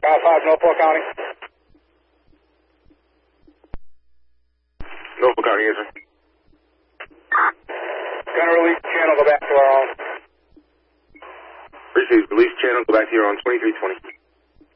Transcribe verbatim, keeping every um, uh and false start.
five five, Norfolk County. Norfolk County, yes, sir. Gonna release channel, go back to our own. Received. Release channel, go back to your own twenty-three twenty.